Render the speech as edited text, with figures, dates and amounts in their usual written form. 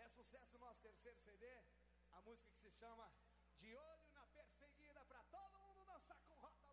É sucesso do nosso terceiro CD, a música que se chama De Olho na Perseguida, pra todo mundo dançar com Rota